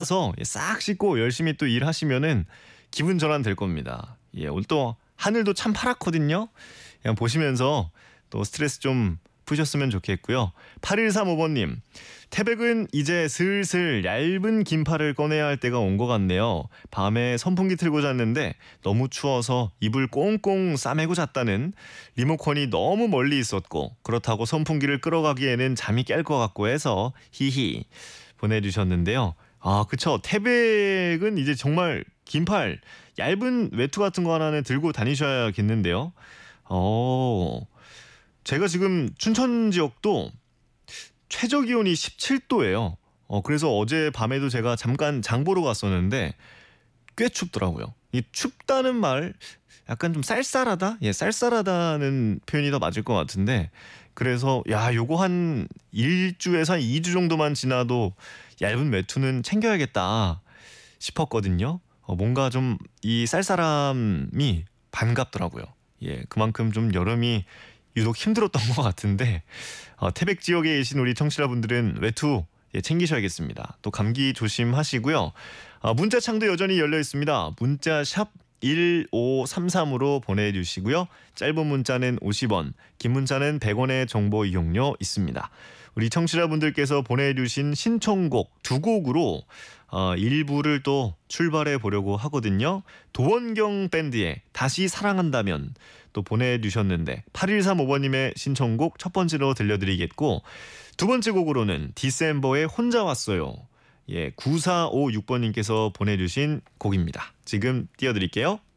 서 싹 씻고 열심히 또 일하시면은 기분 전환 될 겁니다. 예, 오늘 또 하늘도 참 파랗거든요. 그냥 보시면서 또 스트레스 좀 푸셨으면 좋겠고요. 8135번님, 태백은 이제 슬슬 얇은 긴팔을 꺼내야 할 때가 온 것 같네요. 밤에 선풍기 틀고 잤는데 너무 추워서 이불 꽁꽁 싸매고 잤다는, 리모컨이 너무 멀리 있었고 그렇다고 선풍기를 끌어가기에는 잠이 깰 것 같고 해서 히히 보내주셨는데요. 아, 그쵸. 태백은 이제 정말 긴팔, 얇은 외투 같은 거 하나는 들고 다니셔야겠는데요. 제가 지금 춘천 지역도 최저 기온이 17도예요. 그래서 어제 밤에도 제가 잠깐 장 보러 갔었는데 꽤 춥더라고요. 이 춥다는 말, 약간 좀 쌀쌀하다? 예, 쌀쌀하다는 표현이 더 맞을 것 같은데, 그래서 야, 요거 한 1주에서 한 2주 정도만 지나도 얇은 외투는 챙겨야겠다 싶었거든요. 뭔가 좀 이 쌀쌀함이 반갑더라고요. 예, 그만큼 좀 여름이 유독 힘들었던 것 같은데, 태백 지역에 계신 우리 청취자분들은 외투 챙기셔야겠습니다. 또 감기 조심하시고요. 문자창도 여전히 열려 있습니다. 문자 샵 1533으로 보내주시고요. 짧은 문자는 50원, 긴 문자는 100원의 정보 이용료 있습니다. 우리 청취자분들께서 보내주신 신청곡 두 곡으로 일부를 또 출발해 보려고 하거든요. 도원경 밴드의 다시 사랑한다면 또 보내주셨는데, 8135번님의 신청곡 첫 번째로 들려드리겠고, 두 번째 곡으로는 디셈버의 혼자 왔어요. 예, 9456번님께서 보내주신 곡입니다. 지금 띄워드릴게요.